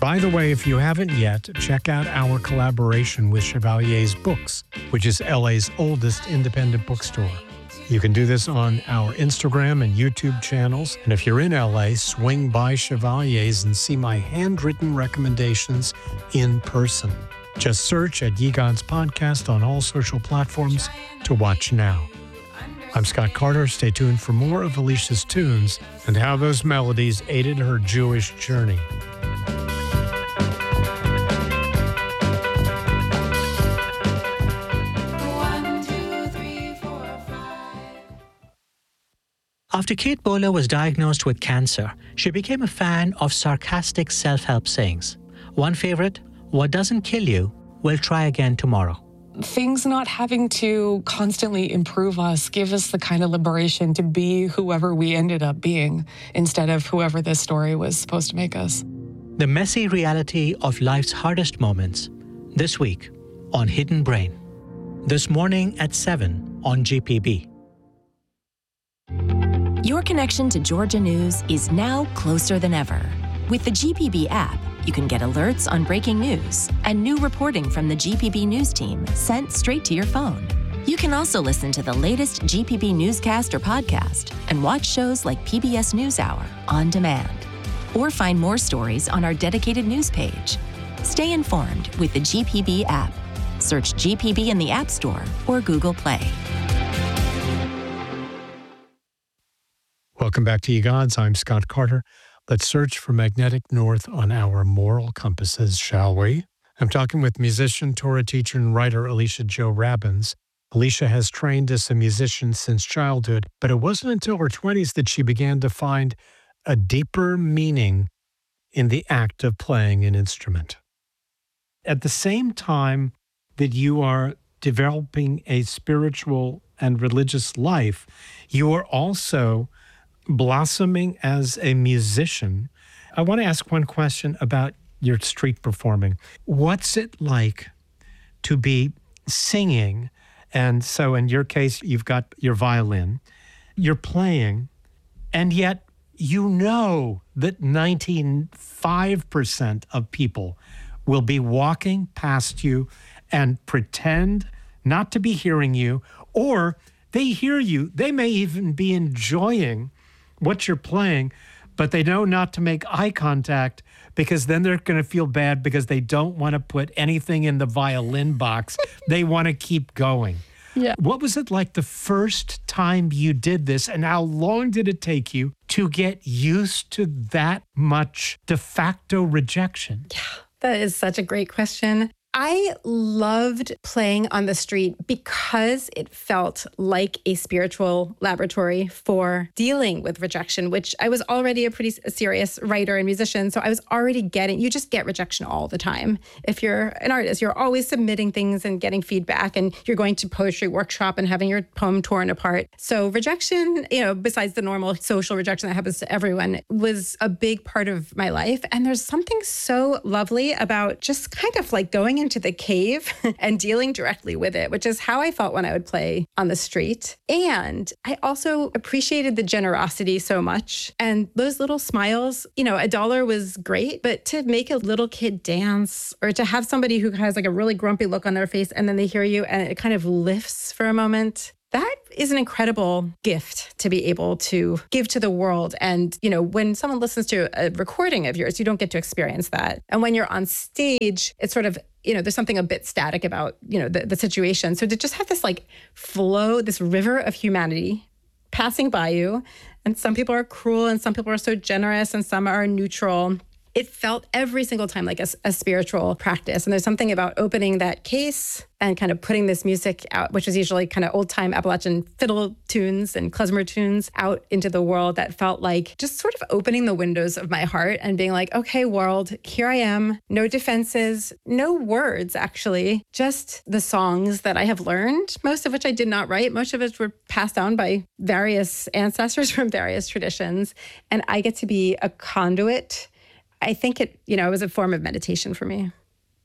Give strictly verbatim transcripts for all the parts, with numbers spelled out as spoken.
By the way, if you haven't yet, check out our collaboration with Chevalier's Books, which is L A's oldest independent bookstore. You can do this on our Instagram and YouTube channels. And if you're in L A, swing by Chevalier's and see my handwritten recommendations in person. Just search at Ye Gods Podcast on all social platforms to watch now. I'm Scott Carter. Stay tuned for more of Alicia's tunes and how those melodies aided her Jewish journey. After Kate Bowler was diagnosed with cancer, she became a fan of sarcastic self-help sayings. One favorite, "What doesn't kill you will try again tomorrow." Things not having to constantly improve us give us the kind of liberation to be whoever we ended up being instead of whoever this story was supposed to make us. The messy reality of life's hardest moments, this week on Hidden Brain. This morning at seven on G P B. Your connection to Georgia News is now closer than ever. With the G P B app, you can get alerts on breaking news and new reporting from the G P B News team sent straight to your phone. You can also listen to the latest G P B newscast or podcast and watch shows like P B S NewsHour on demand. Or find more stories on our dedicated news page. Stay informed with the G P B app. Search G P B in the App Store or Google Play. Welcome back to Ye Gods. I'm Scott Carter. Let's search for magnetic north on our moral compasses, shall we? I'm talking with musician, Torah teacher, and writer Alicia Jo Rabbins. Alicia has trained as a musician since childhood, but it wasn't until her twenties that she began to find a deeper meaning in the act of playing an instrument. At the same time that you are developing a spiritual and religious life, you are also blossoming as a musician. I want to ask one question about your street performing. What's it like to be singing? And so in your case, you've got your violin, you're playing, and yet you know that ninety-five percent of people will be walking past you and pretend not to be hearing you, or they hear you. They may even be enjoying what you're playing, but they know not to make eye contact because then they're going to feel bad because they don't want to put anything in the violin box. They want to keep going. Yeah. What was it like the first time you did this, and how long did it take you to get used to that much de facto rejection? Yeah, that is such a great question. I loved playing on the street because it felt like a spiritual laboratory for dealing with rejection, which I was already a pretty serious writer and musician. So I was already getting, you just get rejection all the time. If you're an artist, you're always submitting things and getting feedback, and you're going to poetry workshop and having your poem torn apart. So rejection, you know, besides the normal social rejection that happens to everyone, was a big part of my life. And there's something so lovely about just kind of like going into the cave and dealing directly with it, which is how I felt when I would play on the street. And I also appreciated the generosity so much. And those little smiles, you know, a dollar was great, but to make a little kid dance, or to have somebody who has like a really grumpy look on their face and then they hear you and it kind of lifts for a moment, that is an incredible gift to be able to give to the world. And, you know, when someone listens to a recording of yours, you don't get to experience that. And when you're on stage, it's sort of, you know, there's something a bit static about, you know, the, the situation. So to just have this like flow, this river of humanity passing by you, and some people are cruel and some people are so generous and some are neutral. It felt every single time like a, a spiritual practice. And there's something about opening that case and kind of putting this music out, which is usually kind of old-time Appalachian fiddle tunes and klezmer tunes, out into the world that felt like just sort of opening the windows of my heart and being like, okay, world, here I am. No defenses, no words, actually. Just the songs that I have learned, most of which I did not write. Most of it were passed down by various ancestors from various traditions. And I get to be a conduit. I think it, you know, it was a form of meditation for me.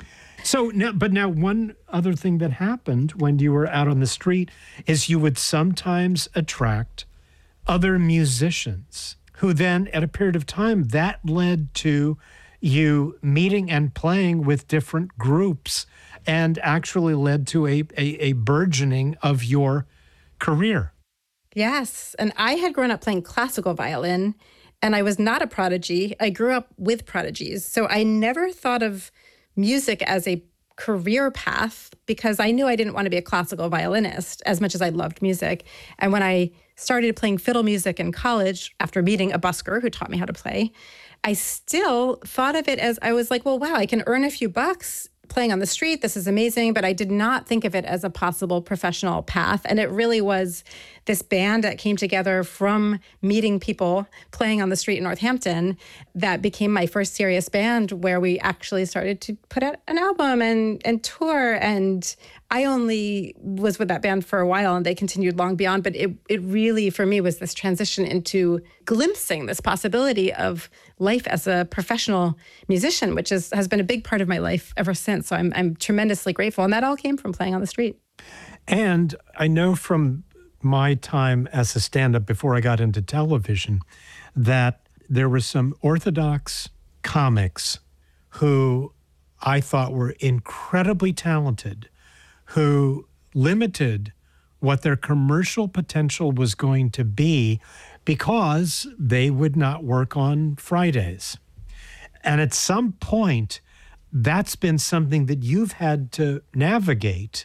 So, now, but now one other thing that happened when you were out on the street is you would sometimes attract other musicians who then, at a period of time, that led to you meeting and playing with different groups and actually led to a, a, a burgeoning of your career. Yes. And I had grown up playing classical violin, and I was not a prodigy. I grew up with prodigies. So I never thought of music as a career path because I knew I didn't want to be a classical violinist as much as I loved music. And when I started playing fiddle music in college after meeting a busker who taught me how to play, I still thought of it as I was like, well, wow, I can earn a few bucks playing on the street. This is amazing. But I did not think of it as a possible professional path. And it really was this band that came together from meeting people playing on the street in Northampton that became my first serious band, where we actually started to put out an album and, and tour. And I only was with that band for a while, and they continued long beyond. But it it really, for me, was this transition into glimpsing this possibility of life as a professional musician, which is, has been a big part of my life ever since. So I'm I'm tremendously grateful. And that all came from playing on the street. And I know from my time as a stand-up before I got into television that there were some Orthodox comics who I thought were incredibly talented, who limited what their commercial potential was going to be because they would not work on Fridays. And at some point, that's been something that you've had to navigate.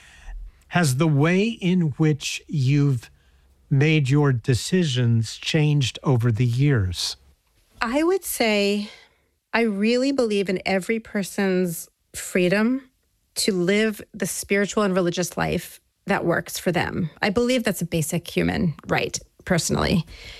Has the way in which you've made your decisions changed over the years? I would say I really believe in every person's freedom to live the spiritual and religious life that works for them. I believe that's a basic human right, personally.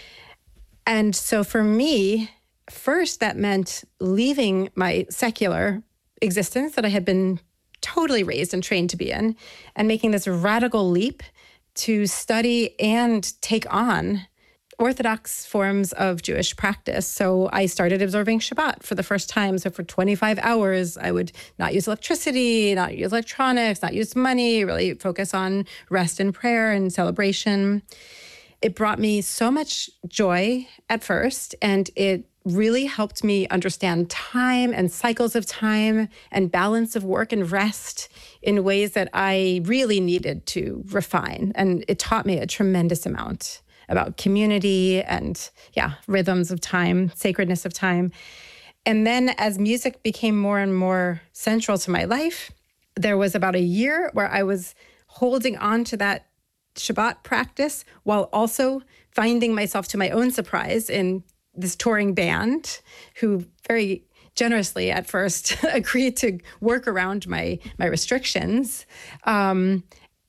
And so for me, first, that meant leaving my secular existence that I had been totally raised and trained to be in, and making this radical leap to study and take on Orthodox forms of Jewish practice. So I started observing Shabbat for the first time. So for twenty-five hours, I would not use electricity, not use electronics, not use money, really focus on rest and prayer and celebration. It brought me so much joy at first, and it really helped me understand time and cycles of time and balance of work and rest in ways that I really needed to refine. And it taught me a tremendous amount about community and, yeah, rhythms of time, sacredness of time. And then as music became more and more central to my life, there was about a year where I was holding on to that Shabbat practice while also finding myself, to my own surprise, in this touring band who very generously at first agreed to work around my my restrictions. Um,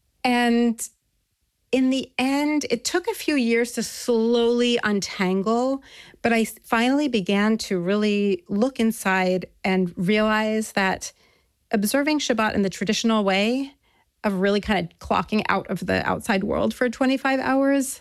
and in the end, it took a few years to slowly untangle, but I finally began to really look inside and realize that observing Shabbat in the traditional way of really kind of clocking out of the outside world for twenty-five hours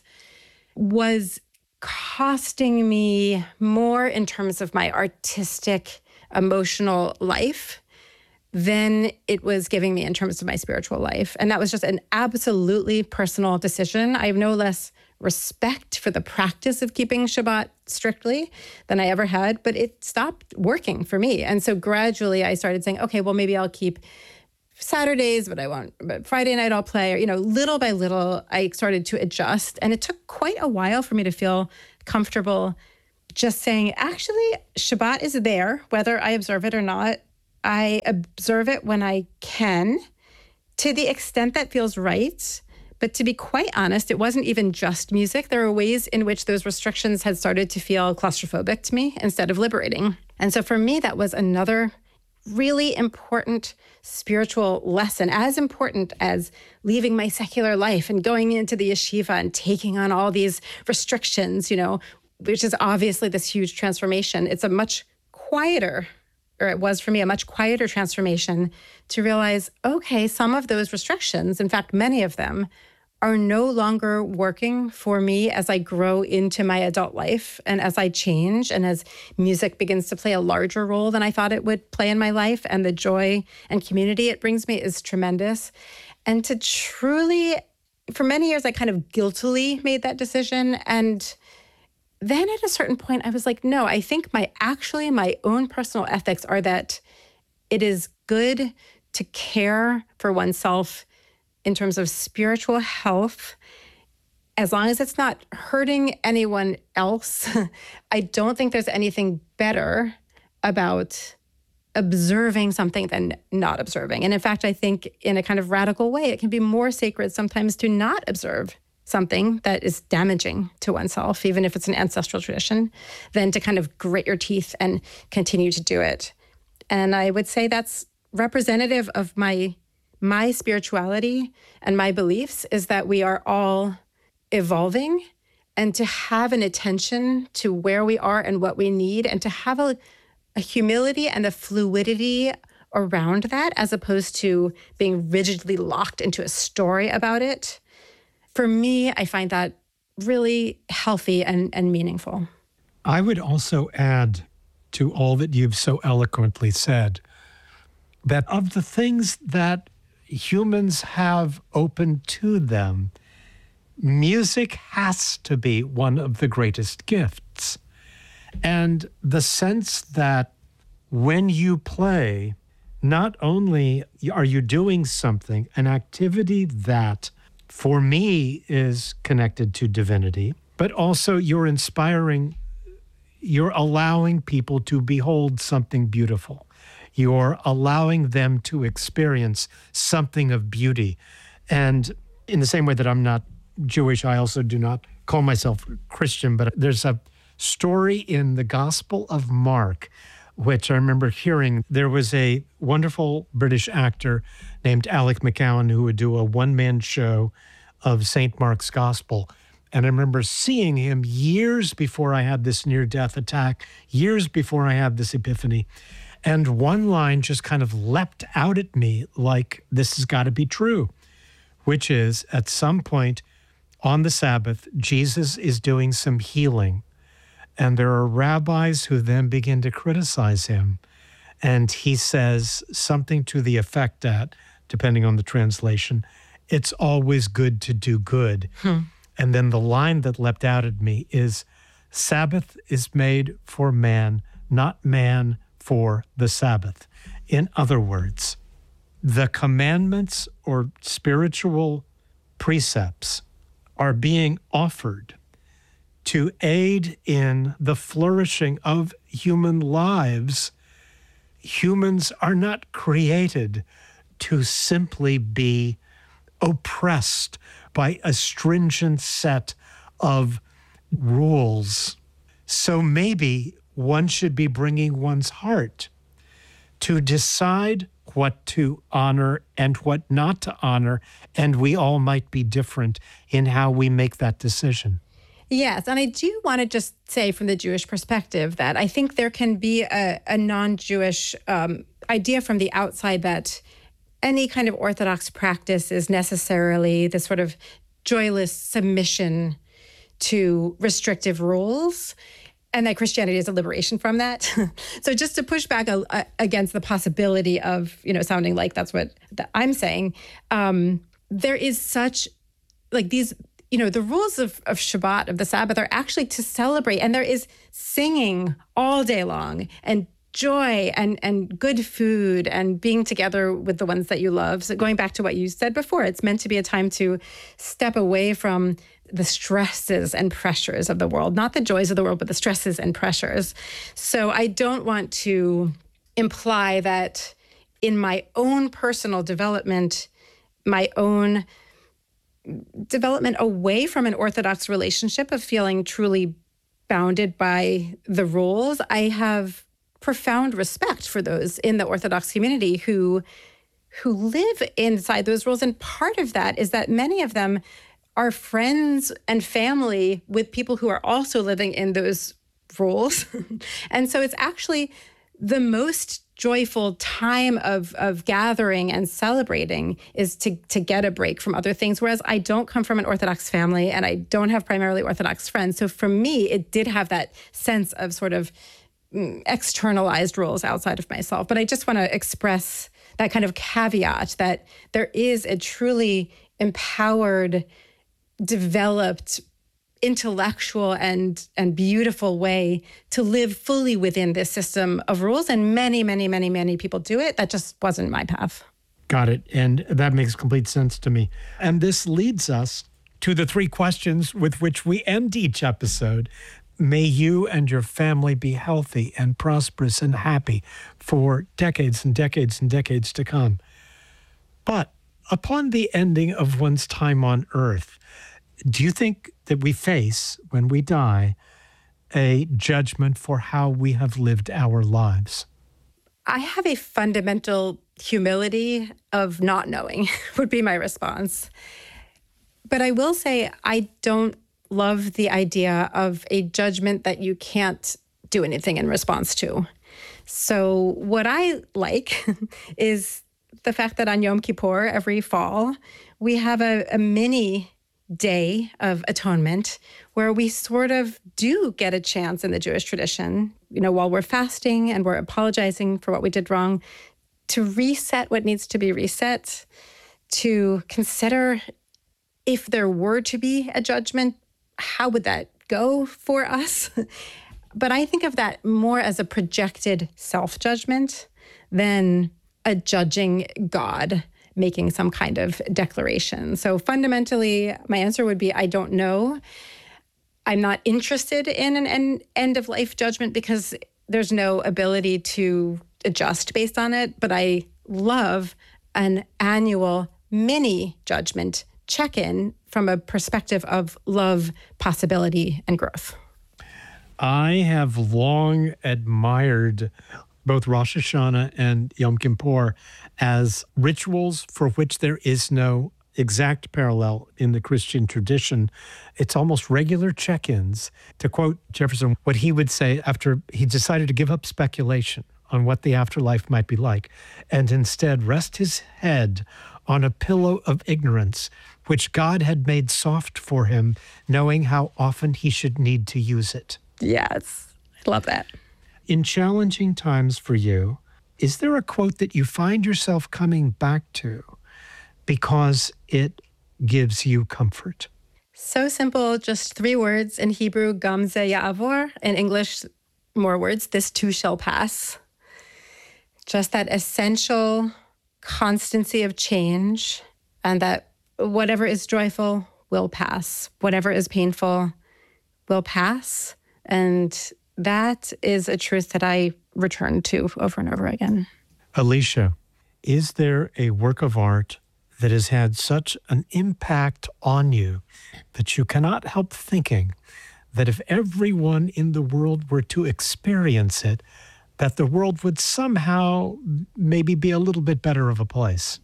was costing me more in terms of my artistic, emotional life than it was giving me in terms of my spiritual life. And that was just an absolutely personal decision. I have no less respect for the practice of keeping Shabbat strictly than I ever had, but it stopped working for me. And so gradually I started saying, okay, well, maybe I'll keep Saturdays, but I won't, but Friday night I'll play, or, you know, little by little, I started to adjust. And it took quite a while for me to feel comfortable just saying, actually, Shabbat is there, whether I observe it or not. I observe it when I can, to the extent that feels right. But to be quite honest, it wasn't even just music. There were ways in which those restrictions had started to feel claustrophobic to me instead of liberating. And so for me, that was another really important spiritual lesson, as important as leaving my secular life and going into the yeshiva and taking on all these restrictions, you know, which is obviously this huge transformation. It's a much quieter, or it was for me, a much quieter transformation to realize, okay, some of those restrictions, in fact, many of them, are no longer working for me as I grow into my adult life and as I change and as music begins to play a larger role than I thought it would play in my life, and the joy and community it brings me is tremendous. And to truly, for many years, I kind of guiltily made that decision. And then at a certain point, I was like, no, I think my actually my own personal ethics are that it is good to care for oneself in terms of spiritual health, as long as it's not hurting anyone else. I don't think there's anything better about observing something than not observing. And in fact, I think in a kind of radical way, it can be more sacred sometimes to not observe something that is damaging to oneself, even if it's an ancestral tradition, than to kind of grit your teeth and continue to do it. And I would say that's representative of my my spirituality and my beliefs, is that we are all evolving, and to have an attention to where we are and what we need, and to have a, a humility and a fluidity around that, as opposed to being rigidly locked into a story about it. For me, I find that really healthy and, and meaningful. I would also add to all that you've so eloquently said that of the things that humans have open to them, music has to be one of the greatest gifts. And the sense that when you play, not only are you doing something, an activity that for me is connected to divinity, but also you're inspiring, you're allowing people to behold something beautiful. You're allowing them to experience something of beauty. And in the same way that I'm not Jewish, I also do not call myself Christian, but there's a story in the Gospel of Mark, which I remember hearing. There was a wonderful British actor named Alec McCowan who would do a one-man show of Saint Mark's Gospel. And I remember seeing him years before I had this near-death attack, years before I had this epiphany. And one line just kind of leapt out at me like, this has got to be true, which is at some point on the Sabbath, Jesus is doing some healing. And there are rabbis who then begin to criticize him. And he says something to the effect that, depending on the translation, it's always good to do good. Hmm. And then the line that leapt out at me is, Sabbath is made for man, not man for the Sabbath. In other words, the commandments or spiritual precepts are being offered to aid in the flourishing of human lives. Humans are not created to simply be oppressed by a stringent set of rules. So maybe one should be bringing one's heart to decide what to honor and what not to honor, and we all might be different in how we make that decision. Yes, and I do want to just say from the Jewish perspective that I think there can be a, a non-Jewish um, idea from the outside that any kind of Orthodox practice is necessarily this sort of joyless submission to restrictive rules, and that Christianity is a liberation from that. So just to push back a, a, against the possibility of, you know, sounding like that's what that I'm saying, um, there is such, like these, you know, the rules of, of Shabbat, of the Sabbath, are actually to celebrate. And there is singing all day long, and joy, and and good food, and being together with the ones that you love. So going back to what you said before, it's meant to be a time to step away from the stresses and pressures of the world, not the joys of the world, but the stresses and pressures. So I don't want to imply that in my own personal development, my own development away from an Orthodox relationship of feeling truly bounded by the rules, I have profound respect for those in the Orthodox community who who live inside those rules. And part of that is that many of them are friends and family with people who are also living in those rules. And so it's actually the most joyful time of, of gathering and celebrating is to, to get a break from other things. Whereas I don't come from an Orthodox family, and I don't have primarily Orthodox friends. So for me, it did have that sense of sort of externalized rules outside of myself. But I just want to express that kind of caveat that there is a truly empowered, developed intellectual and and beautiful way to live fully within this system of rules. And many, many, many, many people do it. That just wasn't my path. Got it. And that makes complete sense to me. And this leads us to the three questions with which we end each episode. May you and your family be healthy and prosperous and happy for decades and decades and decades to come. But upon the ending of one's time on earth, do you think that we face, when we die, a judgment for how we have lived our lives? I have a fundamental humility of not knowing, would be my response. But I will say I don't love the idea of a judgment that you can't do anything in response to. So what I like is the fact that on Yom Kippur, every fall, we have a, a mini day of atonement where we sort of do get a chance in the Jewish tradition, you know, while we're fasting and we're apologizing for what we did wrong, to reset what needs to be reset, to consider if there were to be a judgment, how would that go for us? But I think of that more as a projected self-judgment than a judging God making some kind of declaration. So fundamentally, my answer would be, I don't know. I'm not interested in an end, end-of-life judgment because there's no ability to adjust based on it. But I love an annual mini judgment check-in from a perspective of love, possibility, and growth. I have long admired both Rosh Hashanah and Yom Kippur as rituals for which there is no exact parallel in the Christian tradition. It's almost regular check-ins. To quote Jefferson, what he would say after he decided to give up speculation on what the afterlife might be like, and instead rest his head on a pillow of ignorance, which God had made soft for him, knowing how often he should need to use it. Yes, I love that. In challenging times for you, is there a quote that you find yourself coming back to because it gives you comfort? So simple, just three words in Hebrew, gam ze ya'avor. In English, more words, this too shall pass. Just that essential constancy of change, and that whatever is joyful will pass. Whatever is painful will pass. And that is a truth that I return to over and over again. Alicia, is there a work of art that has had such an impact on you that you cannot help thinking that if everyone in the world were to experience it, that the world would somehow maybe be a little bit better of a place?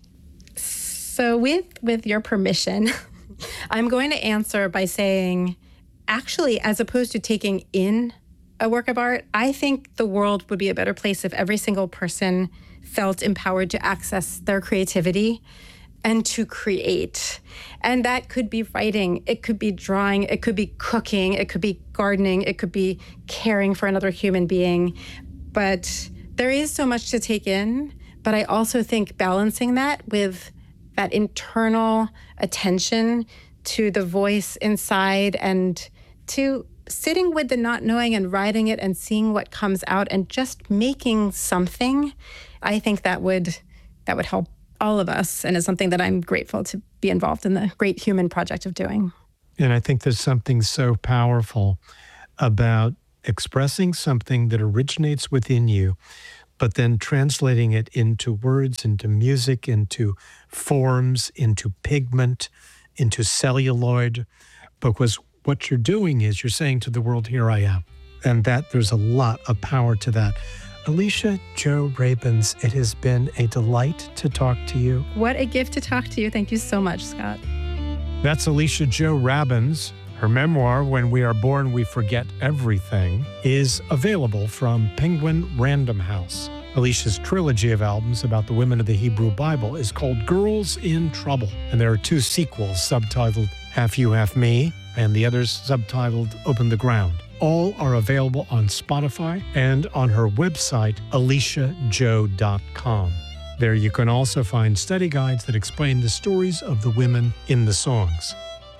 So with, with your permission, I'm going to answer by saying, actually, as opposed to taking in a work of art, I think the world would be a better place if every single person felt empowered to access their creativity and to create. And that could be writing, it could be drawing, it could be cooking, it could be gardening, it could be caring for another human being. But there is so much to take in, but I also think balancing that with that internal attention to the voice inside and to sitting with the not knowing and writing it and seeing what comes out and just making something, I think that would that would help all of us, and is something that I'm grateful to be involved in the great human project of doing. And I think there's something so powerful about expressing something that originates within you, but then translating it into words, into music, into forms, into pigment, into celluloid, because what you're doing is you're saying to the world, here I am. And that there's a lot of power to that. Alicia Jo Rabins, it has been a delight to talk to you. What a gift to talk to you. Thank you so much, Scott. That's Alicia Jo Rabins. Her memoir, When We Are Born, We Forget Everything, is available from Penguin Random House. Alicia's trilogy of albums about the women of the Hebrew Bible is called Girls in Trouble. And there are two sequels subtitled Half You, Half Me, and the others subtitled Open the Ground. All are available on Spotify and on her website, alicia jo dot com. There you can also find study guides that explain the stories of the women in the songs.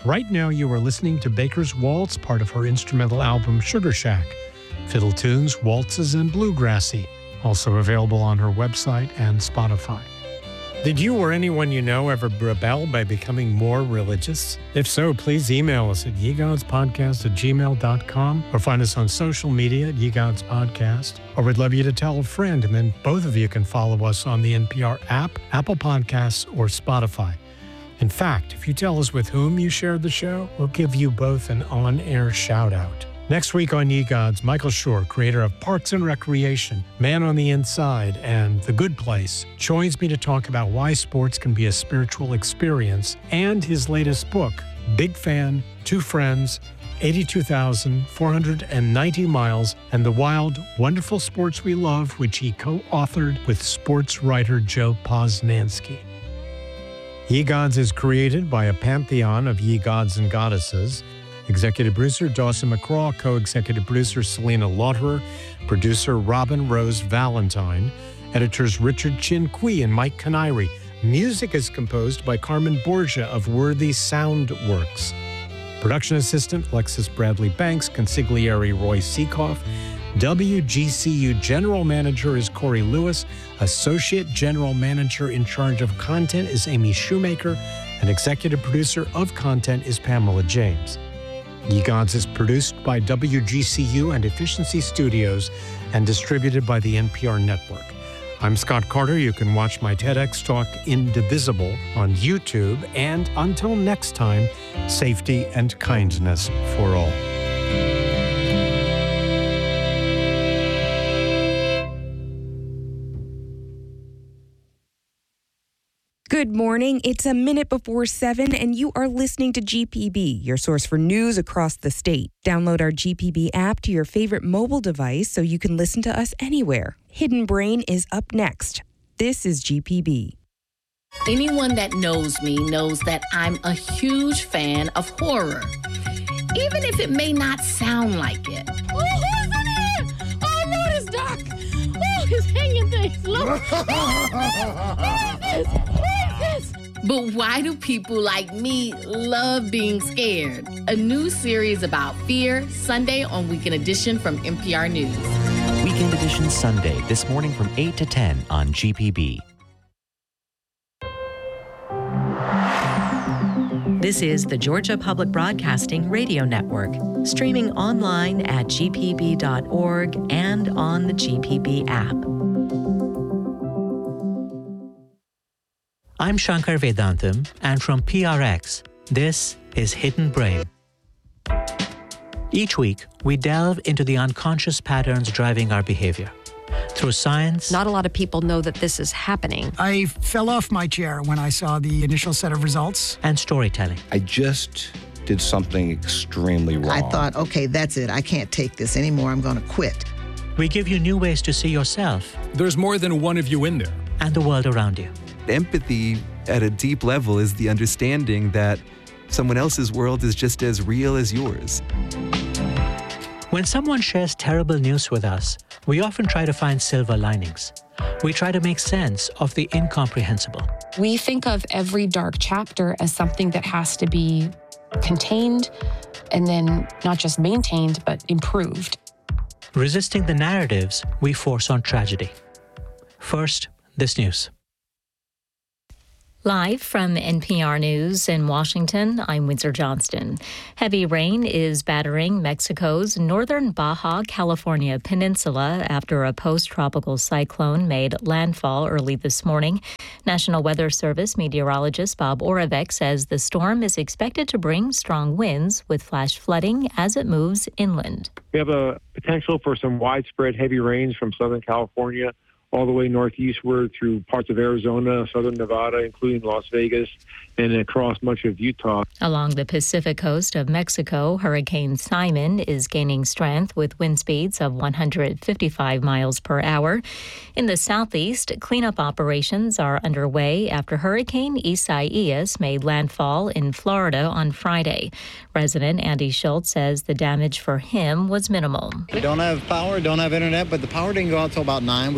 Right now you are listening to Baker's Waltz, part of her instrumental album Sugar Shack. Fiddle tunes, waltzes, and bluegrassy. Also available on her website and Spotify. Did you or anyone you know ever rebel by becoming more religious? If so, please email us at yegodspodcast at gmail dot com or find us on social media at yegodspodcast. Or we'd love you to tell a friend, and then both of you can follow us on the N P R app, Apple Podcasts, or Spotify. In fact, if you tell us with whom you shared the show, we'll give you both an on-air shout-out. Next week on Ye Gods, Michael Schur, creator of Parks and Recreation, Man on the Inside, and The Good Place, joins me to talk about why sports can be a spiritual experience, and his latest book, Big Fan, Two Friends, eighty-two thousand four hundred ninety miles, and the Wild, Wonderful Sports We Love, which he co-authored with sports writer Joe Posnanski. Ye Gods is created by a pantheon of ye gods and goddesses. Executive producer Dawson McCraw, co-executive producer Selena Lauterer, producer Robin Rose Valentine, editors Richard Chin Kui and Mike Canary. Music is composed by Carmen Borgia of Worthy Sound Works. Production assistant Alexis Bradley Banks, consigliere Roy Seekoff. W G C U General Manager is Corey Lewis. Associate General Manager in charge of content is Amy Shoemaker. And executive producer of content is Pamela James. Ye Gods is produced by W G C U and Efficiency Studios and distributed by the N P R Network. I'm Scott Carter. You can watch my TEDx talk Indivisible on YouTube. And until next time, safety and kindness for all. Good morning. It's a minute before seven, and you are listening to G P B, your source for news across the state. Download our G P B app to your favorite mobile device so you can listen to us anywhere. Hidden Brain is up next. This is G P B. Anyone that knows me knows that I'm a huge fan of horror, even if it may not sound like it. Oh, who's in here? Oh, no, it's dark. Oh, it's hanging things. Look. What is this? But why do people like me love being scared? A new series about fear, Sunday on Weekend Edition from N P R News. Weekend Edition Sunday, this morning from eight to ten on G P B. This is the Georgia Public Broadcasting Radio Network, streaming online at g p b dot org and on the G P B app. I'm Shankar Vedantam, and from P R X, this is Hidden Brain. Each week, we delve into the unconscious patterns driving our behavior. Through science... Not a lot of people know that this is happening. I fell off my chair when I saw the initial set of results. And storytelling. I just did something extremely wrong. I thought, okay, that's it. I can't take this anymore. I'm going to quit. We give you new ways to see yourself. There's more than one of you in there. And the world around you. Empathy at a deep level is the understanding that someone else's world is just as real as yours. When someone shares terrible news with us, we often try to find silver linings. We try to make sense of the incomprehensible. We think of every dark chapter as something that has to be contained and then not just maintained, but improved. Resisting the narratives we force on tragedy. First, this news. Live from N P R News in Washington, I'm Windsor Johnston. Heavy rain is battering Mexico's northern Baja California peninsula after a post-tropical cyclone made landfall early this morning. National Weather Service meteorologist Bob Oravec says the storm is expected to bring strong winds with flash flooding as it moves inland. We have a potential for some widespread heavy rains from Southern California all the way northeastward through parts of Arizona, southern Nevada, including Las Vegas, and across much of Utah. Along the Pacific coast of Mexico, Hurricane Simon is gaining strength with wind speeds of one hundred fifty-five miles per hour. In the southeast, cleanup operations are underway after Hurricane Isaias made landfall in Florida on Friday. Resident Andy Schultz says the damage for him was minimal. We don't have power, don't have internet, but the power didn't go out until about nine. We do have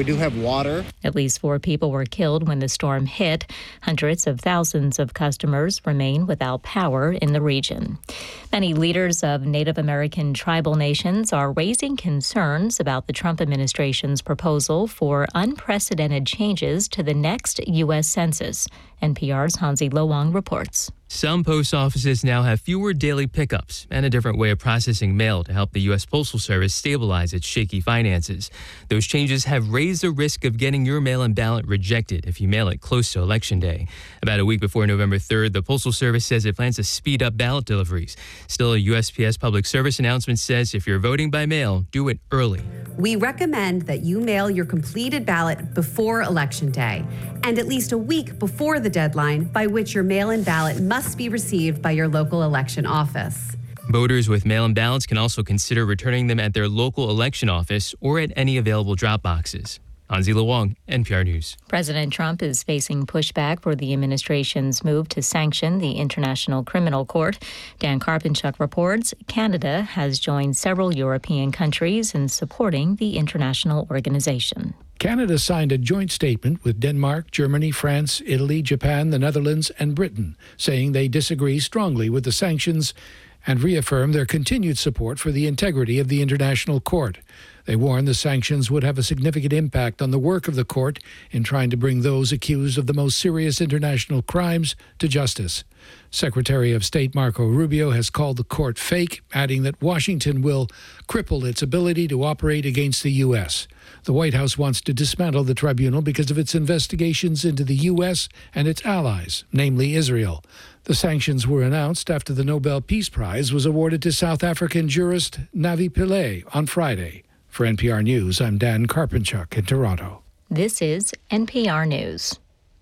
water. At least four people were killed when the storm hit. Hundreds of thousands of customers remain without power in the region. Many leaders of Native American tribal nations are raising concerns about the Trump administration's proposal for unprecedented changes to the next U S Census. N P R's Hansi Lo-Wang reports. Some post offices now have fewer daily pickups and a different way of processing mail to help the U S Postal Service stabilize its shaky finances. Those changes have raised the risk of getting your mail-in ballot rejected if you mail it close to Election Day. About a week before November third, the Postal Service says it plans to speed up ballot deliveries. Still, a U S P S Public Service announcement says if you're voting by mail, do it early. We recommend that you mail your completed ballot before Election Day and at least a week before the deadline by which your mail-in ballot must be received by your local election office. Voters with mail-in ballots can also consider returning them at their local election office or at any available drop boxes. Hansi Lo-Wang, N P R News. President Trump is facing pushback for the administration's move to sanction the International Criminal Court. Dan Karpenchuk reports Canada has joined several European countries in supporting the international organization. Canada signed a joint statement with Denmark, Germany, France, Italy, Japan, the Netherlands, and Britain, saying they disagree strongly with the sanctions and reaffirm their continued support for the integrity of the International Court. They warn the sanctions would have a significant impact on the work of the court in trying to bring those accused of the most serious international crimes to justice. Secretary of State Marco Rubio has called the court fake, adding that Washington will cripple its ability to operate against the U S. The White House wants to dismantle the tribunal because of its investigations into the U S and its allies, namely Israel. The sanctions were announced after the Nobel Peace Prize was awarded to South African jurist Navi Pillay on Friday. For N P R News, I'm Dan Karpenchuk in Toronto. This is N P R News.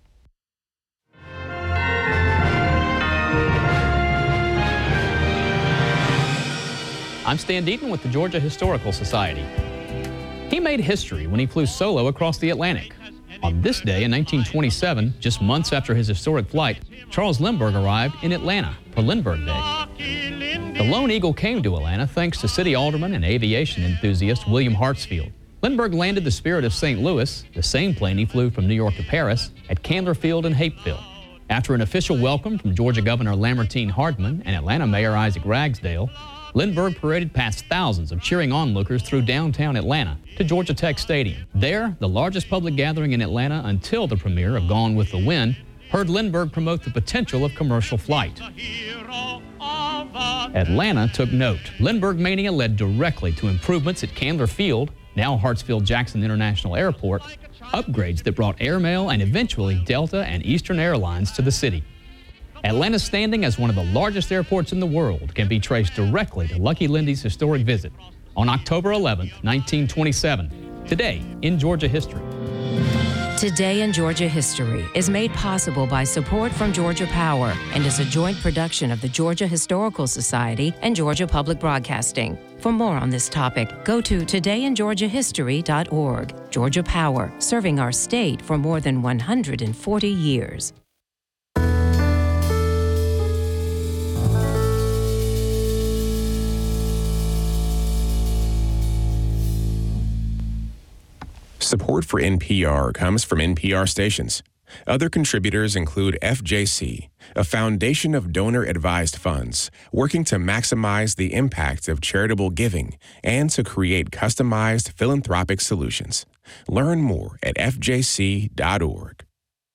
I'm Stan Deaton with the Georgia Historical Society. He made history when he flew solo across the Atlantic. On this day in nineteen twenty-seven, just months after his historic flight, Charles Lindbergh arrived in Atlanta for Lindbergh Day. The Lone Eagle came to Atlanta thanks to city alderman and aviation enthusiast William Hartsfield. Lindbergh landed the Spirit of Saint Louis, the same plane he flew from New York to Paris, at Candler Field in Hapeville. After an official welcome from Georgia Governor Lamartine Hardman and Atlanta Mayor Isaac Ragsdale, Lindbergh paraded past thousands of cheering onlookers through downtown Atlanta to Georgia Tech Stadium. There, the largest public gathering in Atlanta until the premiere of Gone with the Wind, heard Lindbergh promote the potential of commercial flight. Atlanta took note. Lindbergh mania led directly to improvements at Candler Field, now Hartsfield-Jackson International Airport, upgrades that brought airmail and eventually Delta and Eastern Airlines to the city. Atlanta's standing as one of the largest airports in the world can be traced directly to Lucky Lindy's historic visit on October eleventh, nineteen twenty-seven. Today in Georgia History. Today in Georgia History is made possible by support from Georgia Power and is a joint production of the Georgia Historical Society and Georgia Public Broadcasting. For more on this topic, go to today in georgia history dot org. Georgia Power, serving our state for more than one hundred forty years. Support for N P R comes from N P R stations. Other contributors include F J C, a foundation of donor-advised funds working to maximize the impact of charitable giving and to create customized philanthropic solutions. Learn more at f j c dot org.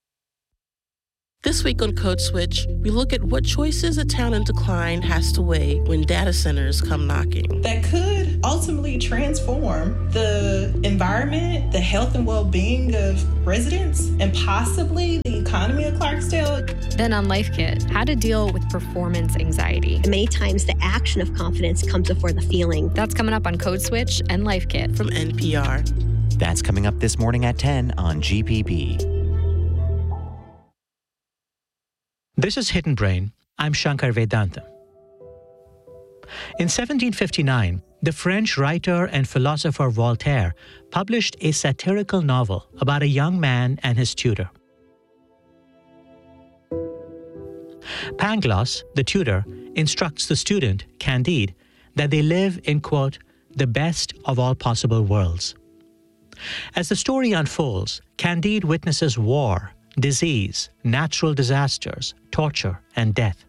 This week on Code Switch, we look at what choices a town in decline has to weigh when data centers come knocking. That could ultimately transform the environment, the health and well-being of residents, and possibly the economy of Clarksdale. Then on Life Kit, how to deal with performance anxiety. Many times the action of confidence comes before the feeling. That's coming up on Code Switch and Life Kit. From N P R. That's coming up this morning at ten on G P B. This is Hidden Brain. I'm Shankar Vedantam. In seventeen fifty-nine, the French writer and philosopher Voltaire published a satirical novel about a young man and his tutor. Pangloss, the tutor, instructs the student, Candide, that they live in, quote, the best of all possible worlds. As the story unfolds, Candide witnesses war, disease, natural disasters, torture, and death.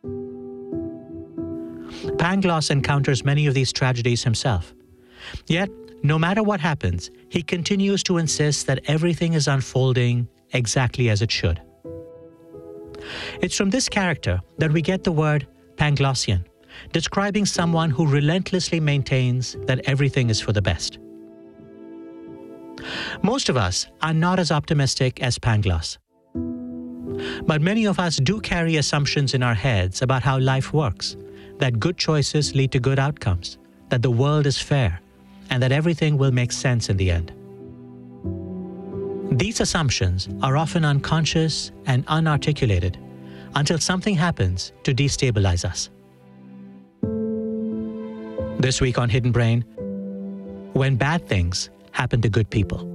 Pangloss encounters many of these tragedies himself. Yet, no matter what happens, he continues to insist that everything is unfolding exactly as it should. It's from this character that we get the word Panglossian, describing someone who relentlessly maintains that everything is for the best. Most of us are not as optimistic as Pangloss. But many of us do carry assumptions in our heads about how life works, that good choices lead to good outcomes, that the world is fair, and that everything will make sense in the end. These assumptions are often unconscious and unarticulated until something happens to destabilize us. This week on Hidden Brain, when bad things happen to good people.